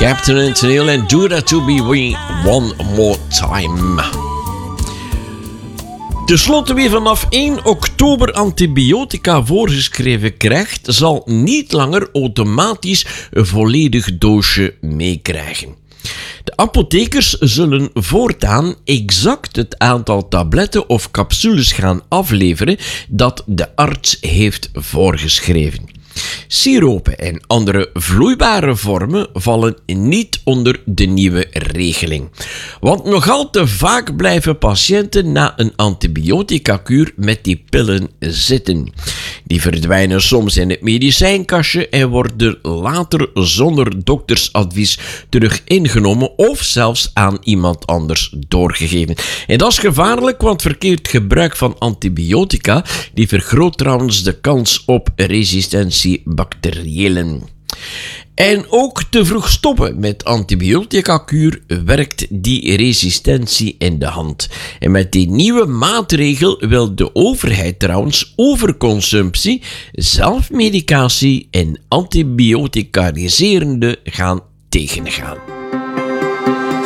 Captain Antonio and Do That To Be We One More Time. Ten slotte, wie vanaf 1 oktober antibiotica voorgeschreven krijgt, zal niet langer automatisch een volledig doosje meekrijgen. De apothekers zullen voortaan exact het aantal tabletten of capsules gaan afleveren dat de arts heeft voorgeschreven. Siropen en andere vloeibare vormen vallen niet onder de nieuwe regeling. Want nog al te vaak blijven patiënten na een antibiotica-kuur met die pillen zitten. Die verdwijnen soms in het medicijnkastje en worden later zonder doktersadvies terug ingenomen of zelfs aan iemand anders doorgegeven. En dat is gevaarlijk, want verkeerd gebruik van antibiotica die vergroot trouwens de kans op resistentie bacteriëlen. En ook te vroeg stoppen met antibiotica-kuur werkt die resistentie in de hand. En met die nieuwe maatregel wil de overheid trouwens overconsumptie, zelfmedicatie en antibioticariserende gaan tegengaan.